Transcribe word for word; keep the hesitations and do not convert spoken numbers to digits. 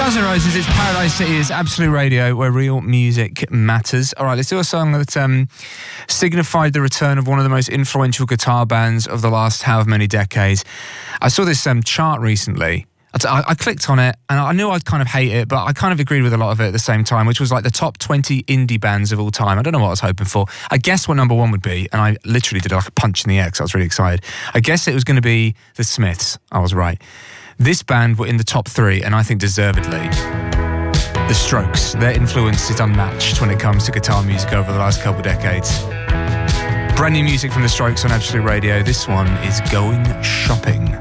Guns N' Roses, it's Paradise City, it's Absolute Radio, where real music matters. All right, let's do a song that um, signified the return of one of the most influential guitar bands of the last however many decades. I saw this um, chart recently. I, I clicked on it, and I knew I'd kind of hate it, but I kind of agreed with a lot of it at the same time, which was like the top twenty indie bands of all time. I don't know what I was hoping for. I guessed what number one would be, and I literally did like a punch in the air because I was really excited. I guessed it was going to be the Smiths. I was right. This band were in the top three, and I think deservedly. The Strokes, their influence is unmatched when it comes to guitar music over the last couple of decades. Brand new music from The Strokes on Absolute Radio. This one is Going Shopping.